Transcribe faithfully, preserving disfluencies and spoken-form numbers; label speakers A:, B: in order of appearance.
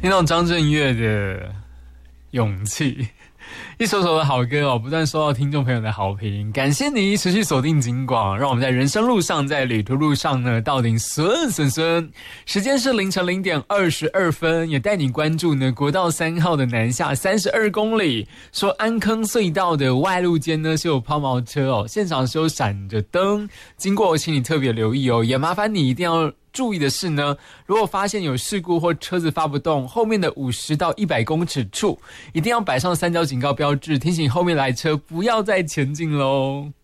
A: 听到张震岳的勇气，一首首的好歌哦，不断收到听众朋友的好评，感谢你持续锁定警广，让我们在人生路上，在旅途路上呢，到底顺顺顺。时间是凌晨零点二十二分，也带你关注呢国道三号的南下三十二公里，说安坑隧道的外路间呢是有抛锚车哦，现场是有闪着灯，经过请你特别留意哦，也麻烦你一定要注意的是呢，如果发现有事故或车子发不动，后面的五十到一百公尺处一定要摆上三角警告标志，提醒后面来车不要再前进咯。